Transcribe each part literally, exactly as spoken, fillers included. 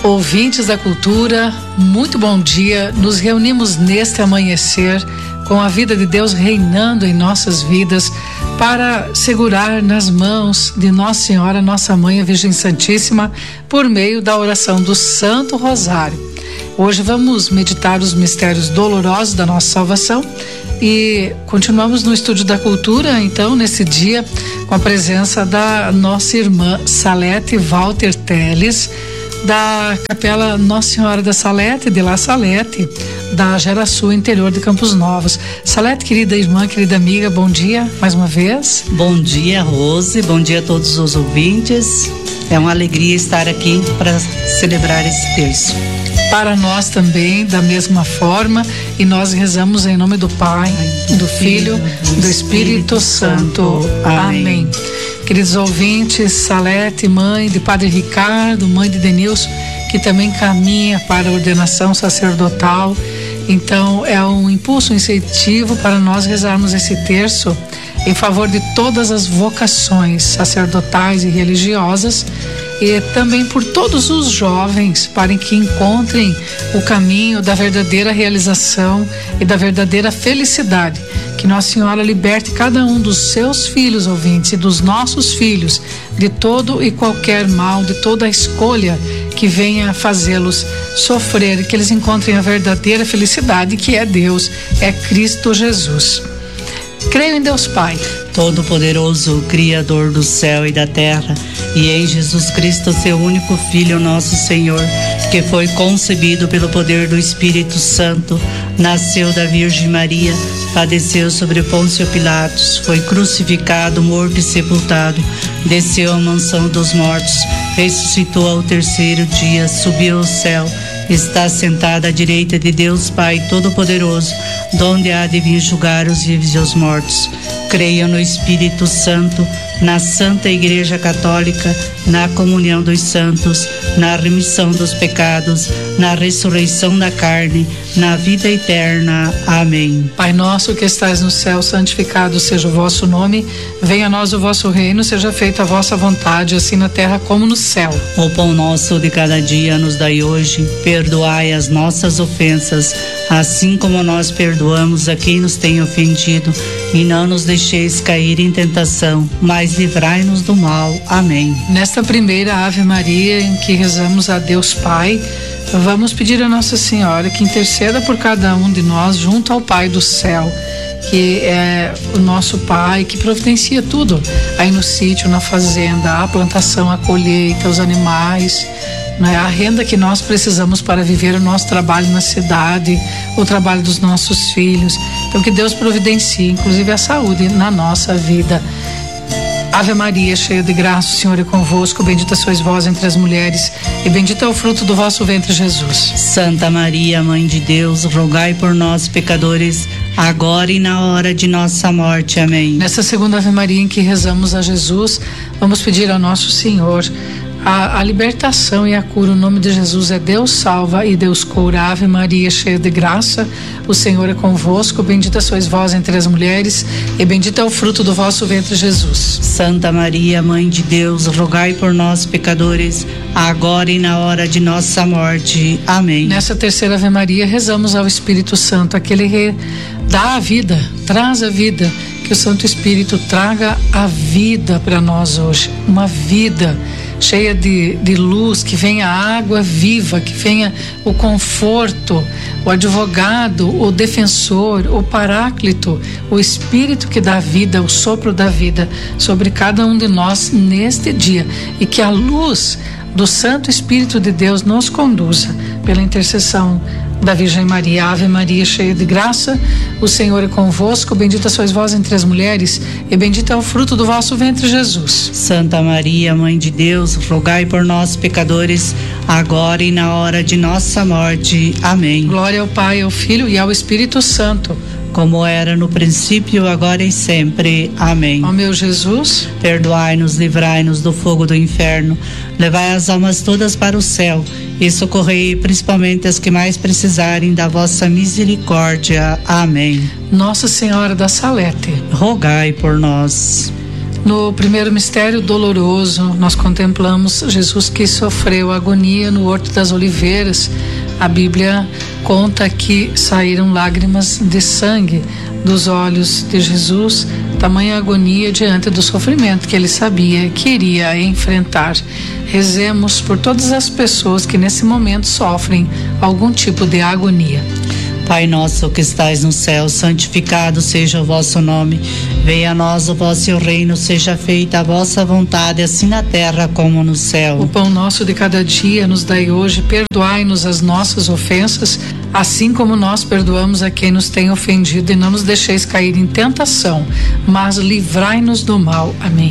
Ouvintes da cultura, muito bom dia. Nos reunimos neste amanhecer com a vida de Deus reinando em nossas vidas para segurar nas mãos de Nossa Senhora, Nossa Mãe, a Virgem Santíssima, por meio da oração do Santo Rosário. Hoje vamos meditar os mistérios dolorosos da nossa salvação e continuamos no Estúdio da Cultura, então, nesse dia, com a presença da nossa irmã Salete Walter Teles, da Capela Nossa Senhora da Salete, de La Salete, da Gera Sul, interior de Campos Novos. Salete, querida irmã, querida amiga, bom dia mais uma vez. Bom dia, Rose, bom dia a todos os ouvintes. É uma alegria estar aqui para celebrar esse terço. Para nós também, da mesma forma, e nós rezamos em nome do Pai, do Filho, do Espírito Santo. Amém. Queridos ouvintes, Salete, mãe de Padre Ricardo, mãe de Denilson, que também caminha para a ordenação sacerdotal. Então, é um impulso, um incentivo para nós rezarmos esse terço em favor de todas as vocações sacerdotais e religiosas, e também por todos os jovens, para que encontrem o caminho da verdadeira realização e da verdadeira felicidade. Que Nossa Senhora liberte cada um dos seus filhos, ouvintes, e dos nossos filhos, de todo e qualquer mal, de toda a escolha que venha fazê-los sofrer, e que eles encontrem a verdadeira felicidade, que é Deus, é Cristo Jesus. Creio em Deus Pai, Todo-Poderoso, Criador do céu e da terra, e em Jesus Cristo, seu único Filho, nosso Senhor, que foi concebido pelo poder do Espírito Santo, nasceu da Virgem Maria, padeceu sobre Pôncio Pilatos, foi crucificado, morto e sepultado, desceu à mansão dos mortos, ressuscitou ao terceiro dia, subiu ao céu, está sentada à direita de Deus Pai Todo-Poderoso, donde há de vir julgar os vivos e os mortos. Creio no Espírito Santo, na Santa Igreja Católica, na comunhão dos santos, na remissão dos pecados, na ressurreição da carne, na vida eterna. Amém. Pai nosso que estais no céu, santificado seja o vosso nome, venha a nós o vosso reino, seja feita a vossa vontade, assim na terra como no céu. O pão nosso de cada dia nos dai hoje, perdoai as nossas ofensas, assim como nós perdoamos a quem nos tem ofendido, e não nos deixeis cair em tentação, mas livrai-nos do mal. Amém. Nesta primeira Ave Maria, em que rezamos a Deus Pai, vamos pedir a Nossa Senhora que interceda por cada um de nós junto ao Pai do céu, que é o nosso Pai, que providencia tudo aí no sítio, na fazenda, a plantação, a colheita, os animais, né? A renda que nós precisamos para viver o nosso trabalho na cidade, o trabalho dos nossos filhos. Então que Deus providencie, inclusive a saúde na nossa vida. Ave Maria, cheia de graça, o Senhor é convosco, bendita sois vós entre as mulheres, e bendito é o fruto do vosso ventre, Jesus. Santa Maria, Mãe de Deus, rogai por nós, pecadores, agora e na hora de nossa morte. Amém. Nessa segunda Ave Maria em que rezamos a Jesus, vamos pedir ao nosso Senhor A, a libertação e a cura. O nome de Jesus é Deus salva e Deus cura. Ave Maria, cheia de graça, o Senhor é convosco, bendita sois vós entre as mulheres, e bendito é o fruto do vosso ventre, Jesus. Santa Maria, Mãe de Deus, rogai por nós, pecadores, agora e na hora de nossa morte. Amém. Nessa terceira Ave Maria rezamos ao Espírito Santo, aquele que dá a vida, traz a vida, que o Santo Espírito traga a vida para nós hoje, uma vida cheia de, de luz, que venha a água viva, que venha o conforto, o advogado, o defensor, o paráclito, o Espírito que dá vida, o sopro da vida sobre cada um de nós neste dia, e que a luz do Santo Espírito de Deus nos conduza pela intercessão da Virgem Maria. Ave Maria, cheia de graça, o Senhor é convosco, bendita sois vós entre as mulheres, e bendito é o fruto do vosso ventre, Jesus. Santa Maria, Mãe de Deus, rogai por nós, pecadores, agora e na hora de nossa morte. Amém. Glória ao Pai, ao Filho e ao Espírito Santo, como era no princípio, agora e sempre. Amém. Ó meu Jesus, perdoai-nos, livrai-nos do fogo do inferno, levai as almas todas para o céu e socorrei principalmente as que mais precisarem da vossa misericórdia. Amém. Nossa Senhora da Salete, rogai por nós. No primeiro mistério doloroso, nós contemplamos Jesus que sofreu agonia no Horto das Oliveiras. A Bíblia conta que saíram lágrimas de sangue dos olhos de Jesus, tamanha agonia diante do sofrimento que ele sabia que iria enfrentar. Rezemos por todas as pessoas que nesse momento sofrem algum tipo de agonia. Pai nosso que estais no céu, santificado seja o vosso nome. Venha a nós o vosso reino, seja feita a vossa vontade, assim na terra como no céu. O pão nosso de cada dia nos dai hoje, perdoai-nos as nossas ofensas, assim como nós perdoamos a quem nos tem ofendido, e não nos deixeis cair em tentação, mas livrai-nos do mal. Amém.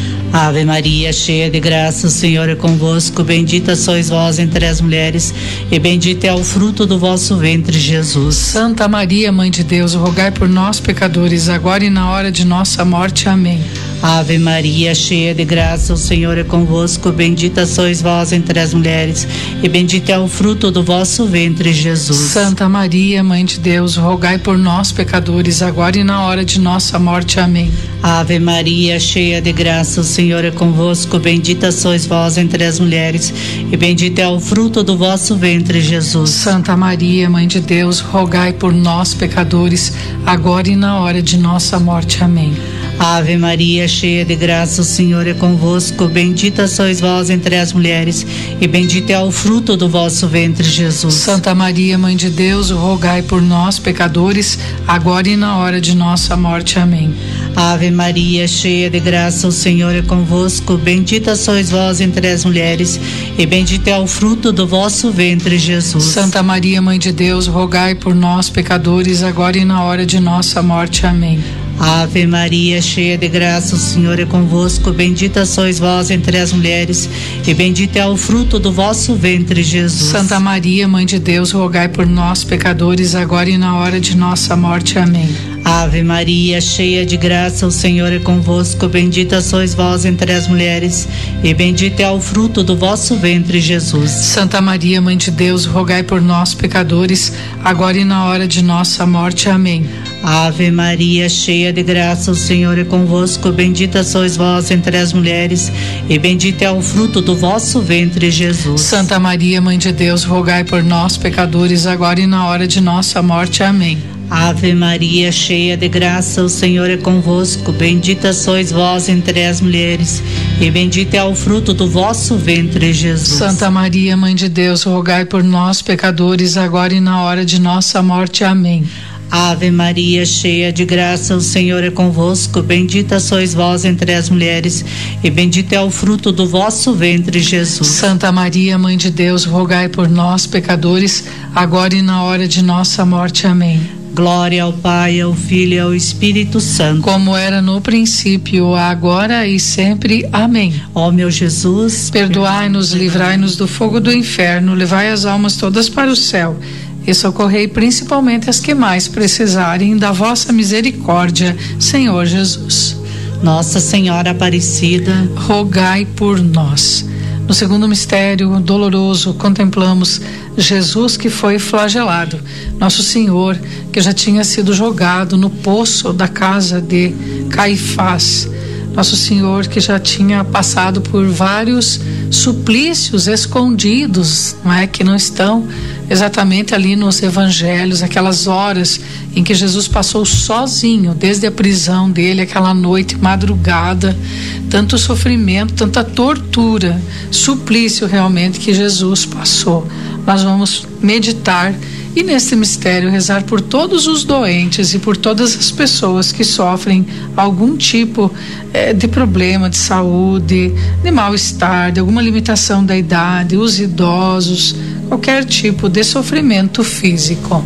Ave Maria, cheia de graça, o Senhor é convosco, bendita sois vós entre as mulheres, e bendito é o fruto do vosso ventre, Jesus. Santa Maria, Mãe de Deus, rogai por nós, pecadores, agora e na hora de nossa morte. Amém. Ave Maria, cheia de graça, o Senhor é convosco, bendita sois vós entre as mulheres, e bendito é o fruto do vosso ventre, Jesus. Santa Maria, Mãe de Deus, rogai por nós, pecadores, agora e na hora de nossa morte. Amém. Ave Maria, cheia de graça, o Senhor é convosco, bendita sois vós entre as mulheres, e bendito é o fruto do vosso ventre, Jesus. Santa Maria, Mãe de Deus, rogai por nós, pecadores, agora e na hora de nossa morte. Amém. Ave Maria, cheia de graça, o Senhor é convosco, bendita sois vós entre as mulheres, e bendito é o fruto do vosso ventre, Jesus. Santa Maria, Mãe de Deus, rogai por nós, pecadores, agora e na hora de nossa morte. Amém. Ave Maria, cheia de graça, o Senhor é convosco, bendita sois vós entre as mulheres, e bendito é o fruto do vosso ventre, Jesus. Santa Maria, Mãe de Deus, rogai por nós, pecadores, agora e na hora de nossa morte. Amém. Ave Maria, cheia de graça, o Senhor é convosco, bendita sois vós entre as mulheres, e bendito é o fruto do vosso ventre, Jesus. Santa Maria, Mãe de Deus, rogai por nós, pecadores, agora e na hora de nossa morte. Amém. Ave Maria, cheia de graça, o Senhor é convosco, bendita sois vós entre as mulheres, e bendito é o fruto do vosso ventre, Jesus. Santa Maria, Mãe de Deus, rogai por nós, pecadores, agora e na hora de nossa morte. Amém. Ave Maria, cheia de graça, o Senhor é convosco, bendita sois vós entre as mulheres, e bendito é o fruto do vosso ventre, Jesus. Santa Maria, Mãe de Deus, rogai por nós, pecadores, agora e na hora de nossa morte. Amém. Ave Maria, cheia de graça, o Senhor é convosco, bendita sois vós entre as mulheres, e bendito é o fruto do vosso ventre, Jesus. Santa Maria, Mãe de Deus, rogai por nós, pecadores, agora e na hora de nossa morte. Amém. Ave Maria, cheia de graça, o Senhor é convosco, bendita sois vós entre as mulheres, e bendito é o fruto do vosso ventre, Jesus. Santa Maria, Mãe de Deus, rogai por nós, pecadores, agora e na hora de nossa morte. Amém. Glória ao Pai, ao Filho e ao Espírito Santo. Como era no princípio, agora e sempre. Amém. Ó meu Jesus, perdoai-nos, livrai-nos do fogo do inferno, levai as almas todas para o céu e socorrei principalmente as que mais precisarem da vossa misericórdia, Senhor Jesus. Nossa Senhora Aparecida, rogai por nós. No segundo mistério doloroso, contemplamos Jesus que foi flagelado, Nosso Senhor que já tinha sido jogado no poço da casa de Caifás, Nosso Senhor que já tinha passado por vários suplícios escondidos, não é? Que não estão exatamente ali nos evangelhos, aquelas horas em que Jesus passou sozinho, desde a prisão dele, aquela noite, madrugada, tanto sofrimento, tanta tortura, suplício realmente que Jesus passou. Nós vamos meditar e nesse mistério rezar por todos os doentes e por todas as pessoas que sofrem algum tipo eh, de problema de saúde, de mal-estar, de alguma limitação da idade, os idosos, qualquer tipo de sofrimento físico.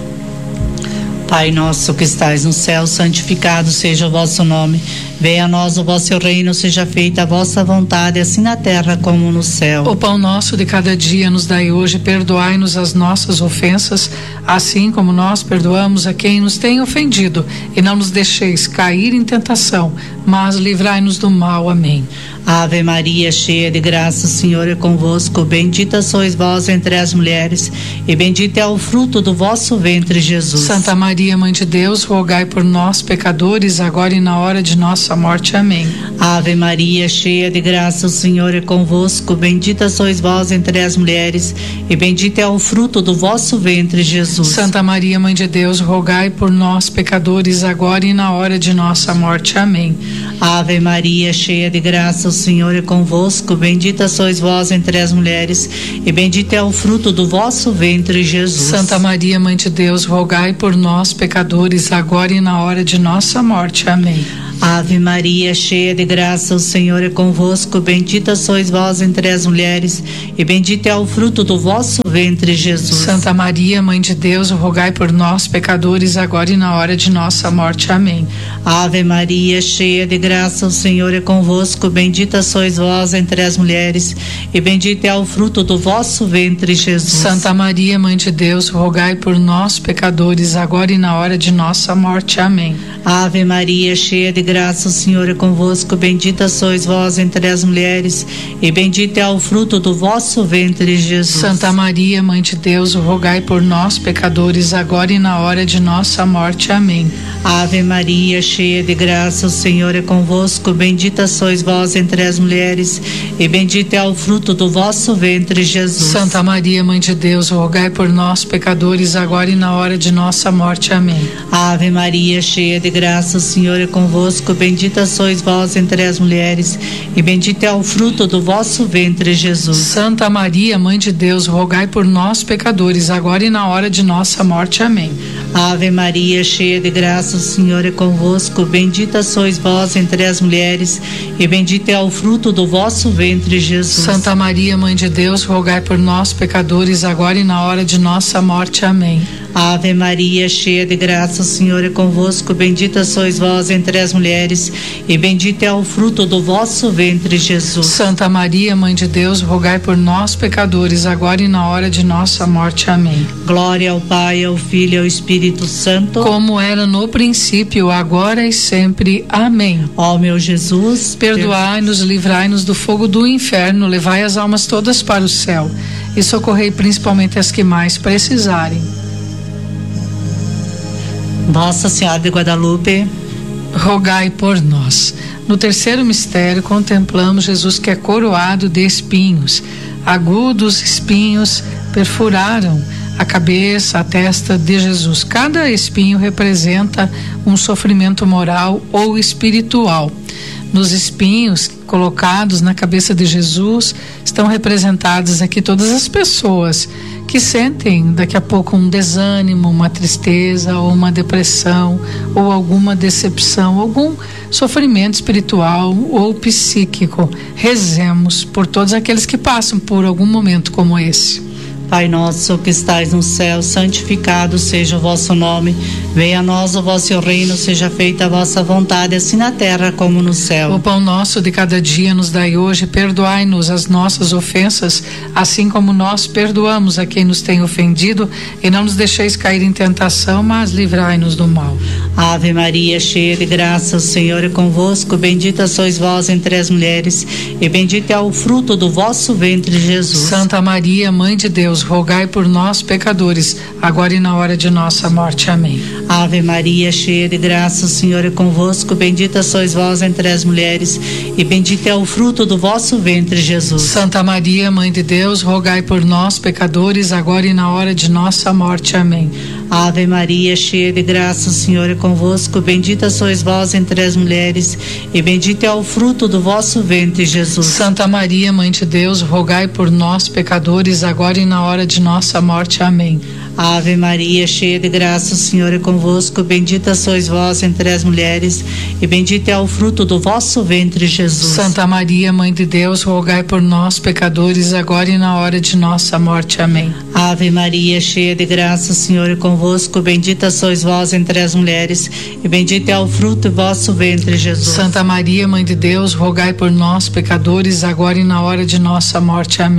Pai nosso que estais no céu, santificado seja o vosso nome. Venha a nós o vosso reino, seja feita a vossa vontade, assim na terra como no céu. O pão nosso de cada dia nos dai hoje, perdoai-nos as nossas ofensas, assim como nós perdoamos a quem nos tem ofendido, e não nos deixeis cair em tentação, mas livrai-nos do mal. Amém. Ave Maria, cheia de graça, o Senhor é convosco, bendita sois vós entre as mulheres, e bendito é o fruto do vosso ventre, Jesus. Santa Maria, Mãe de Deus, rogai por nós, pecadores, agora e na hora de nossa nossa morte. Amém. Ave Maria, cheia de graça, o Senhor é convosco. Bendita sois vós entre as mulheres, e bendito é o fruto do vosso ventre, Jesus. Santa Maria, Mãe de Deus, rogai por nós, pecadores, agora e na hora de nossa morte. Amém. Ave Maria, cheia de graça, o Senhor é convosco. Bendita sois vós entre as mulheres, e bendito é o fruto do vosso ventre, Jesus. Santa Maria, Mãe de Deus, rogai por nós, pecadores, agora e na hora de nossa morte. Amém. Ave Maria, cheia de graça, o Senhor é convosco. Bendita sois vós entre as mulheres, e bendito é o fruto do vosso ventre, Jesus. Santa Maria, Mãe de Deus, rogai por nós, pecadores, agora e na hora de nossa morte. Amém. Ave Maria, cheia de graça, o Senhor é convosco. Bendita sois vós entre as mulheres, e bendito é o fruto do vosso ventre, Jesus. Santa Maria, Mãe de Deus, rogai por nós, pecadores, agora e na hora de nossa morte. Amém. Ave Maria, cheia de graça, o Senhor é convosco. Bendita sois vós entre as mulheres, e bendito é o fruto do vosso ventre, Jesus. Santa Maria, Mãe de Deus, rogai por nós, pecadores, agora e na hora de nossa morte. Amém. Ave Maria, cheia de graça, o Senhor é convosco. Bendita sois vós entre as mulheres, e bendito é o fruto do vosso ventre, Jesus. Santa Maria, Mãe de Deus, rogai por nós, pecadores, agora e na hora de nossa morte. Amém. Ave Maria, cheia de graça, o Senhor é convosco. Bendita sois vós entre as mulheres, e bendito é o fruto do vosso ventre, Jesus. Santa Maria, Mãe de Deus, rogai por nós, pecadores, agora e na hora de nossa morte. Amém. Ave Maria, cheia de graça, o Senhor é convosco. Bendita sois vós entre as mulheres, e bendito é o fruto do vosso ventre, Jesus. Santa Maria, Mãe de Deus, rogai por nós, pecadores, agora e na hora de nossa morte. Amém. Ave Maria, cheia de graça, o Senhor é convosco. Bendita sois vós entre as mulheres, e bendito é o fruto do vosso ventre, Jesus. Santa Maria, Mãe de Deus, rogai por nós, pecadores, agora e na hora de nossa morte. Amém. Glória ao Pai, ao Filho e ao Espírito Santo, como era no princípio, agora e sempre. Amém. Ó meu Jesus, perdoai-nos, livrai-nos do fogo do inferno, levai as almas todas para o céu e socorrei principalmente as que mais precisarem. Nossa Senhora de Guadalupe, rogai por nós. No terceiro mistério, contemplamos Jesus que é coroado de espinhos. Agudos espinhos perfuraram a cabeça, a testa de Jesus. Cada espinho representa um sofrimento moral ou espiritual. Nos espinhos colocados na cabeça de Jesus estão representadas aqui todas as pessoas que sentem daqui a pouco um desânimo, uma tristeza ou uma depressão ou alguma decepção, algum sofrimento espiritual ou psíquico. Rezemos por todos aqueles que passam por algum momento como esse. Pai nosso que estais no céu, santificado seja o vosso nome. Venha a nós o vosso reino, seja feita a vossa vontade, assim na terra como no céu. O pão nosso de cada dia nos dai hoje, perdoai-nos as nossas ofensas, assim como nós perdoamos a quem nos tem ofendido, e não nos deixeis cair em tentação, mas livrai-nos do mal. Ave Maria, cheia de graça, o Senhor é convosco. Bendita sois vós entre as mulheres, e bendito é o fruto do vosso ventre, Jesus. Santa Maria, Mãe de Deus, rogai por nós, pecadores, agora e na hora de nossa morte. Amém. Ave Maria, cheia de graça, o Senhor é convosco. Bendita sois vós entre as mulheres, e bendito é o fruto do vosso ventre, Jesus. Santa Maria, Mãe de Deus, rogai por nós, pecadores, agora e na hora de nossa morte. Amém. Ave Maria, cheia de graça, o Senhor é convosco. Bendita sois vós entre as mulheres, e bendito é o fruto do vosso ventre, Jesus. Santa Maria, Mãe de Deus, rogai por nós, pecadores, agora e na hora de nossa morte. Amém. Ave Maria, cheia de graça, o Senhor é convosco. Bendita sois vós entre as mulheres, e bendito é o fruto do vosso ventre, Jesus. Santa Maria, Mãe de Deus, rogai por nós, pecadores, agora e na hora de nossa morte. Amém. Ave Maria, cheia de graça, o Senhor é convosco. Bendita sois vós entre as mulheres, e bendito é o fruto do vosso ventre, Jesus. Santa Maria, Mãe de Deus, rogai por nós, pecadores, agora e na hora de nossa morte. Amém.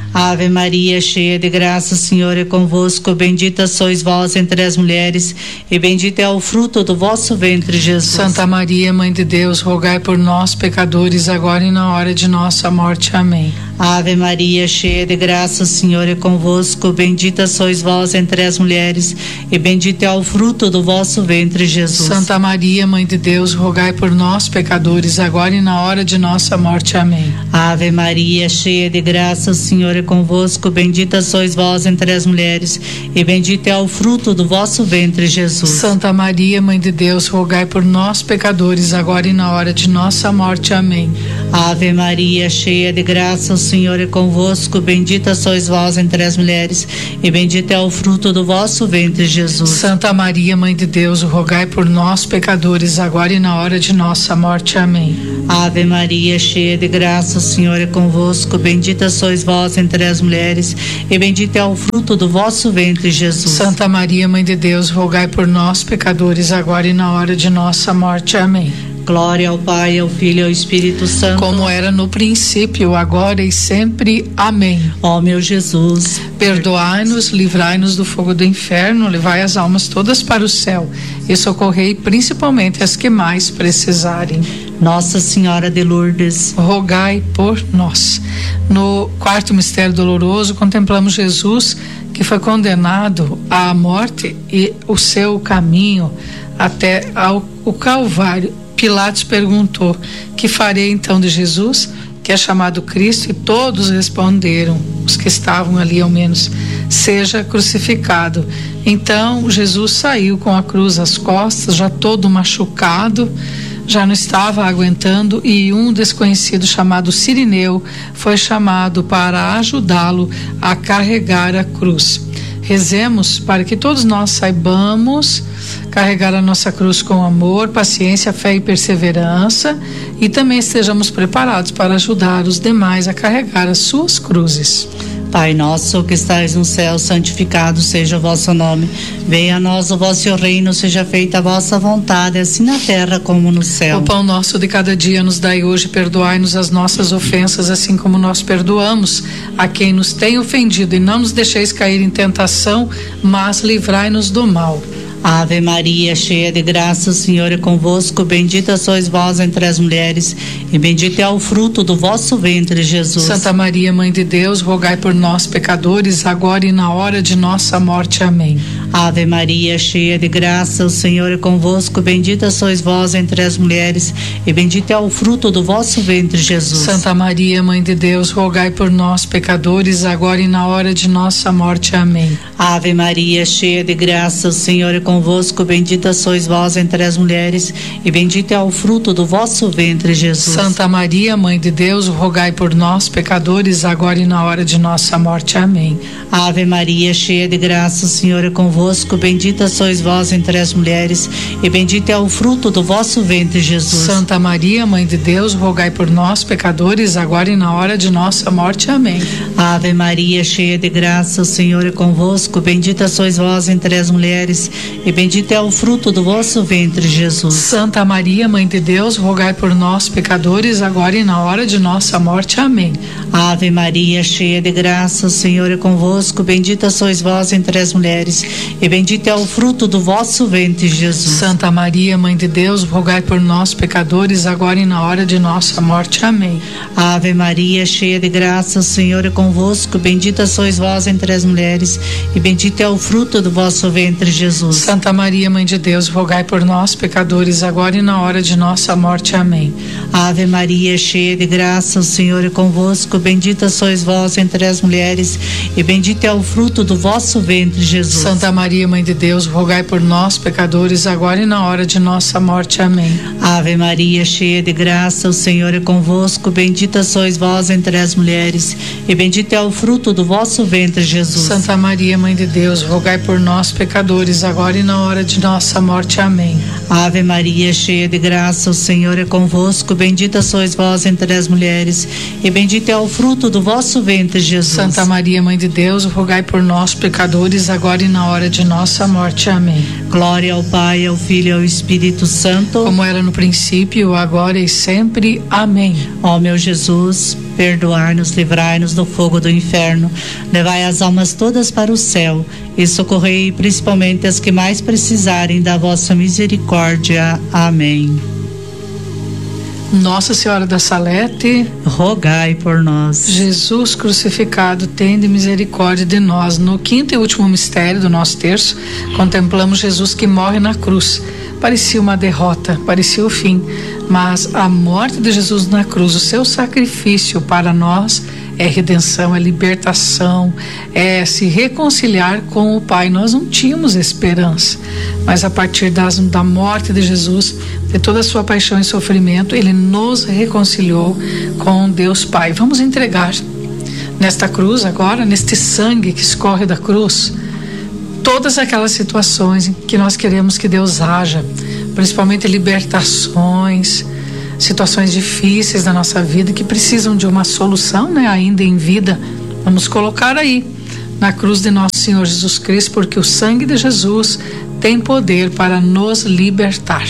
Ave Maria, cheia de graça, o Senhor é convosco. Bendita sois vós entre as mulheres, e bendito é o fruto do vosso ventre, Jesus. Santa Maria, Mãe de Deus, rogai por nós, pecadores, agora e na hora de nossa morte. Amém. Ave Maria, cheia de graça, o Senhor é convosco. Bendita sois vós entre as mulheres, e bendito é o fruto do vosso ventre, Jesus. Santa Maria, Mãe de Deus, rogai por nós, pecadores, agora e na hora de nossa morte. Amém. Ave Maria, cheia de graça, o Senhor é convosco. Bendita sois vós entre as mulheres, e bendito é o fruto do vosso ventre, Jesus. Santa Maria, Mãe de Deus, rogai por nós, pecadores, agora e na hora de nossa morte. Amém. Ave Maria, cheia de graça, o Senhor é convosco. Bendita sois vós entre as mulheres, e bendito é o fruto do vosso ventre, Jesus. Santa Maria, Mãe de Deus, rogai por nós, pecadores, agora e na hora de nossa morte. Amém. Ave Maria, cheia de graça, o Senhor é convosco. Bendita sois vós entre as mulheres, e bendito é o fruto do vosso ventre, Jesus. Santa Maria, Mãe de Deus, rogai por nós, pecadores, agora e na hora de nossa morte. Amém. Glória ao Pai, ao Filho e ao Espírito Santo. Como era no princípio, agora e sempre. Amém. Ó meu Jesus, perdoai-nos, livrai-nos do fogo do inferno, levai as almas todas para o céu e socorrei principalmente as que mais precisarem. Nossa Senhora de Lourdes, rogai por nós. No quarto mistério doloroso, contemplamos Jesus que foi condenado à morte e o seu caminho até ao o Calvário. Pilatos perguntou: que farei então de Jesus, que é chamado Cristo? E todos responderam, os que estavam ali ao menos: seja crucificado. Então Jesus saiu com a cruz às costas, já todo machucado, já não estava aguentando, e um desconhecido chamado Cirineu foi chamado para ajudá-lo a carregar a cruz. Rezemos para que todos nós saibamos carregar a nossa cruz com amor, paciência, fé e perseverança, e também estejamos preparados para ajudar os demais a carregar as suas cruzes. Pai nosso que estais no céu, santificado seja o vosso nome. Venha a nós o vosso reino, seja feita a vossa vontade, assim na terra como no céu. O pão nosso de cada dia nos dai hoje, perdoai-nos as nossas ofensas, assim como nós perdoamos a quem nos tem ofendido, e não nos deixeis cair em tentação, mas livrai-nos do mal. Ave Maria, cheia de graça, o Senhor é convosco. Bendita sois vós entre as mulheres, e bendito é o fruto do vosso ventre, Jesus. Santa Maria, Mãe de Deus, rogai por nós, pecadores, agora e na hora de nossa morte. Amém. Ave Maria, cheia de graça, o Senhor é convosco. Bendita sois vós entre as mulheres, e bendito é o fruto do vosso ventre, Jesus. Santa Maria, Mãe de Deus, rogai por nós, pecadores, agora e na hora de nossa morte. Amém. Ave Maria, cheia de graça, o Senhor é convosco. Bendita sois vós entre as mulheres, e bendito é o fruto do vosso ventre, Jesus. Santa Maria, Mãe de Deus, rogai por nós, pecadores, agora e na hora de nossa morte. Amém. Ave Maria, cheia de graça, o Senhor é convosco. Bendita sois vós entre as mulheres, e bendito é o fruto do vosso ventre, Jesus. Santa Maria, Mãe de Deus, rogai por nós, pecadores, agora e na hora de nossa morte. Amém. Ave Maria, cheia de graça, o Senhor é convosco. Bendita sois vós entre as mulheres, e bendito é o fruto do vosso ventre, Jesus. Santa Maria, Mãe de Deus, rogai por nós, pecadores, agora e na hora de nossa morte. Amém. Ave Maria, cheia de graça, o Senhor é convosco. Bendita sois vós entre as mulheres, e bendito é o fruto do vosso ventre, Jesus. Santa Maria, Mãe de Deus, rogai por nós, pecadores, agora e na hora de nossa morte. Amém. Ave Maria, cheia de graça, o Senhor é convosco. Bendita sois vós entre as mulheres, e bendito é o fruto do vosso ventre, Jesus. Santa Maria, Mãe de Deus, rogai por nós, pecadores, agora e na hora de nossa morte. Amém. Ave Maria, cheia de graça, o Senhor é convosco. Bendita sois vós entre as mulheres, e bendito é o fruto do vosso ventre, Jesus. Santa Maria, Mãe de Deus, rogai por nós, pecadores, agora e na hora de nossa morte. Amém. Ave Maria, cheia de graça, o Senhor é convosco. Bendita sois vós entre as mulheres, e bendito é o fruto do vosso ventre, Jesus. Santa Maria, Mãe de Deus, rogai por nós, pecadores, agora e na hora de nossa morte. Amém. Ave Maria, cheia de graça, o Senhor é convosco. Bendita sois vós entre as mulheres, e bendito é o fruto do vosso ventre, Jesus. Santa Maria, Mãe de Deus, rogai por nós, pecadores, agora e na hora de nossa morte. Amém. Glória ao Pai, ao Filho e ao Espírito Santo, como era no princípio, agora e sempre. Amém. Ó meu Jesus, perdoai-nos, livrai-nos do fogo do inferno, levai as almas todas para o céu e socorrei principalmente as que mais precisarem da vossa misericórdia. Amém. Nossa Senhora da Salete, rogai por nós. Jesus crucificado, tende misericórdia de nós. No quinto e último mistério do nosso terço, contemplamos Jesus que morre na cruz. Parecia uma derrota, parecia o fim, mas a morte de Jesus na cruz, o seu sacrifício para nós, é redenção, é libertação, é se reconciliar com o Pai. Nós não tínhamos esperança, mas a partir das, da morte de Jesus, de toda a sua paixão e sofrimento, Ele nos reconciliou com Deus Pai. Vamos entregar nesta cruz agora, neste sangue que escorre da cruz, todas aquelas situações em que nós queremos que Deus haja, principalmente libertações, situações difíceis da nossa vida que precisam de uma solução, né? Ainda em vida, vamos colocar aí na cruz de nosso Senhor Jesus Cristo, porque o sangue de Jesus tem poder para nos libertar.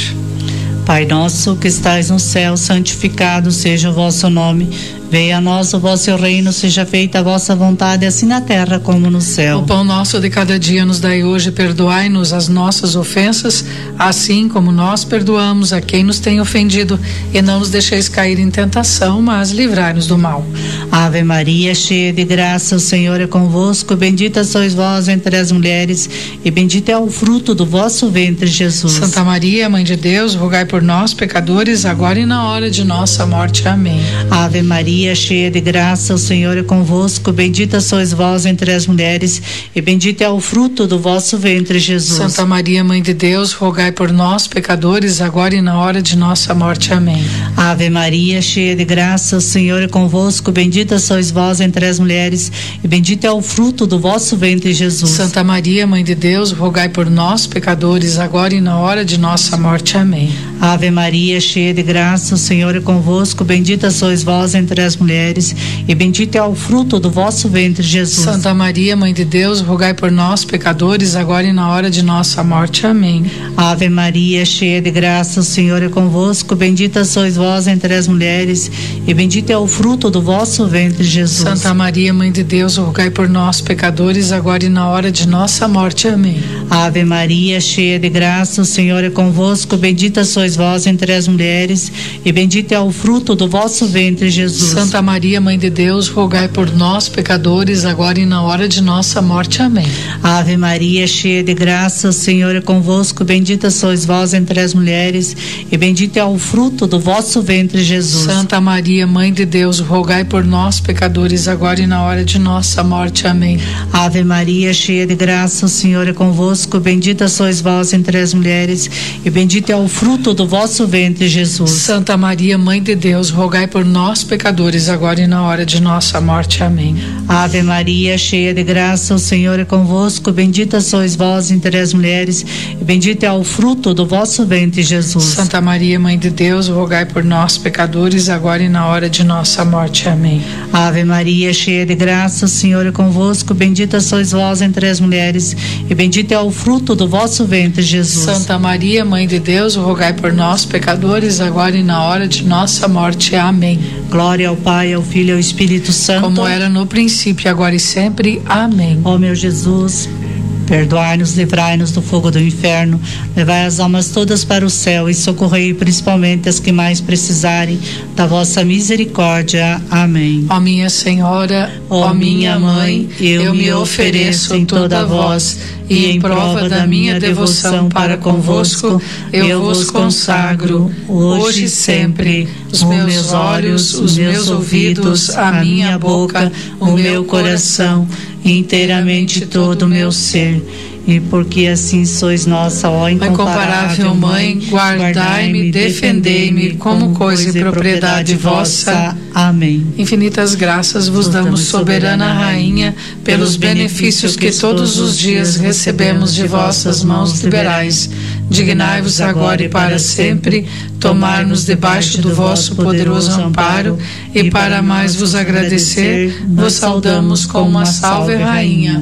Pai nosso que estais no céu, santificado seja o vosso nome. Venha a nós o vosso reino, seja feita a vossa vontade, assim na terra como no céu. O pão nosso de cada dia nos dai hoje, perdoai-nos as nossas ofensas, assim como nós perdoamos a quem nos tem ofendido, e não nos deixeis cair em tentação, mas livrai-nos do mal. Ave Maria, cheia de graça, o Senhor é convosco, bendita sois vós entre as mulheres, e bendito é o fruto do vosso ventre, Jesus. Santa Maria, Mãe de Deus, rogai por nós, pecadores, agora e na hora de nossa morte. Amém. Ave Maria, cheia de graça, o Senhor é convosco, bendita sois vós entre as mulheres, e bendito é o fruto do vosso ventre, Jesus. Santa Maria, Mãe de Deus, rogai por nós, pecadores, agora e na hora de nossa morte. Amém. Ave Maria, cheia de graça, o Senhor é convosco, bendita sois vós entre as mulheres, e bendito é o fruto do vosso ventre, Jesus. Santa Maria, Mãe de Deus, rogai por nós, pecadores, agora e na hora de nossa morte. Amém. Ave Maria, cheia de graça, o Senhor é convosco, bendita sois vós entre as mulheres, e bendito é o fruto do vosso ventre, Jesus. Santa Maria, Mãe de Deus, rogai por nós, pecadores, agora e na hora de nossa morte. Amém. Ave Maria, cheia de graça, o Senhor é convosco, bendita sois vós entre as mulheres, e bendito é o fruto do vosso ventre, Jesus. Santa Maria, Mãe de Deus, rogai por nós, pecadores, agora e na hora de nossa morte. Amém. Ave Maria, cheia de graça, o Senhor é convosco, bendita sois vós entre as mulheres, e bendito é o fruto do vosso ventre, Jesus. Santa Maria, Mãe de Deus, rogai por nós, pecadores, agora e na hora de nossa morte. Amém. Ave Maria, cheia de graça, o Senhor é convosco, bendita sois vós entre as mulheres, e bendito é o fruto do vosso ventre, Jesus. Santa Maria, Mãe de Deus, rogai por nós, pecadores, agora e na hora de nossa morte. Amém. Ave Maria, cheia de graça, o Senhor é convosco, bendita sois vós entre as mulheres, e bendito é o fruto do vosso ventre, Jesus. Santa Maria, Mãe de Deus, rogai por nós, pecadores, agora e na hora de nossa morte. Amém. Ave Maria, cheia de graça, o Senhor é convosco, bendita sois vós entre as mulheres, e bendito é o fruto do vosso ventre, Jesus. Santa Maria, Mãe de Deus, rogai por nós, pecadores, agora e na hora de nossa morte. Amém. Ave Maria, cheia de graça, o Senhor é convosco, bendita sois vós entre as mulheres, e bendito é o fruto do vosso ventre, Jesus. Santa Maria, Mãe de Deus, rogai por nós, pecadores, agora e na hora de nossa morte. Amém. Glória ao Pai, ao Filho e ao Espírito Santo, como era no princípio, agora e sempre. Amém. Ó meu Jesus, perdoai-nos, livrai-nos do fogo do inferno, levai as almas todas para o céu e socorrei principalmente as que mais precisarem da vossa misericórdia. Amém. Ó minha Senhora, ó minha Mãe, eu, eu me ofereço em toda a vós, e em prova da minha devoção para convosco, eu vos consagro, hoje e sempre, os meus olhos, os meus ouvidos, a minha boca, o meu coração, inteiramente todo o meu ser. E porque assim sois nossa, ó incomparável Mãe, guardai-me, defendei-me como coisa e propriedade vossa. Amém. Infinitas graças vos damos, soberana Rainha, pelos benefícios que todos os dias recebemos de vossas mãos liberais. Dignai-vos agora e para sempre tomar-nos debaixo do vosso poderoso amparo, e para mais vos agradecer, vos saudamos como uma salve Rainha.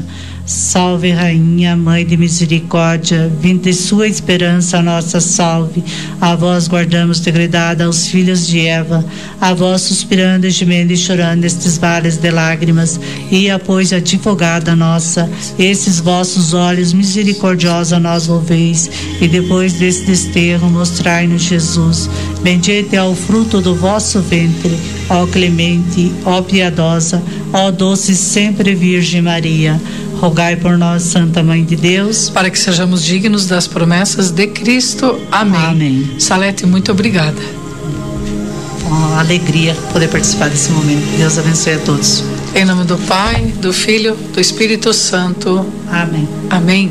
Salve, Rainha, Mãe de Misericórdia, vinde sua esperança, nossa salve. A vós guardamos degradada aos filhos de Eva, a vós suspirando, gemendo e chorando estes vales de lágrimas, e a pois advogada nossa, esses vossos olhos misericordiosa nós volveis, e depois desse desterro mostrai-nos Jesus. Bendito é o fruto do vosso ventre, ó clemente, ó piedosa, ó doce sempre Virgem Maria. Rogai por nós, Santa Mãe de Deus, para que sejamos dignos das promessas de Cristo. Amém. Amém. Salete, muito obrigada. Uma alegria poder participar desse momento. Deus abençoe a todos. Em nome do Pai, do Filho, do Espírito Santo. Amém. Amém.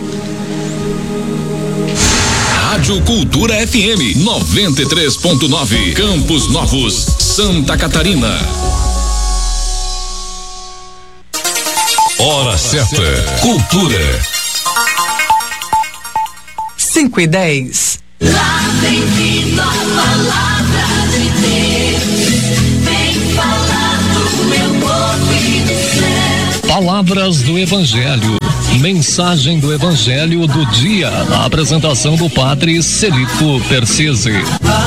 Rádio Cultura F M noventa e três ponto nove, Campos Novos, Santa Catarina. Hora certa, cultura. Cinco e dez. Lá vem vindo a palavra de Deus, vem falar do meu povo e do céu. Palavras do Evangelho, mensagem do Evangelho do dia, a apresentação do Padre Celico Persese.